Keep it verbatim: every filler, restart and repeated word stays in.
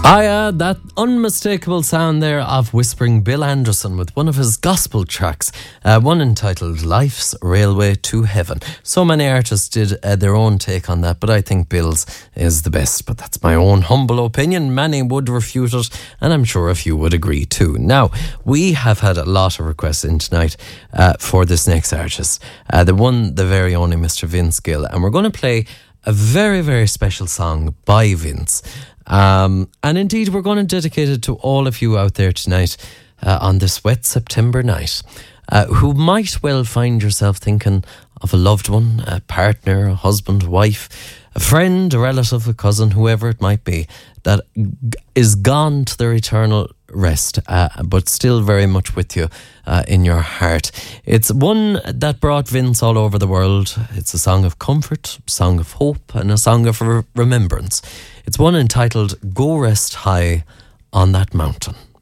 Ah, yeah, that unmistakable sound there of whispering Bill Anderson with one of his gospel tracks, uh, one entitled Life's Railway to Heaven. So many artists did uh, their own take on that, but I think Bill's is the best. But that's my own humble opinion. Many would refute it, and I'm sure a few would agree too. Now, we have had a lot of requests in tonight uh, for this next artist, uh, the one, the very only Mister Vince Gill, and we're going to play a very, very special song by Vince. Um, and indeed, we're going to dedicate it to all of you out there tonight uh, on this wet September night uh, who might well find yourself thinking of a loved one, a partner, a husband, wife, a friend, a relative, a cousin, whoever it might be, that g- is gone to their eternal rest, uh, but still very much with you uh, in your heart. It's one that brought Vince all over the world. It's a song of comfort, a song of hope, and a song of re- remembrance. It's one entitled Go Rest High on That Mountain.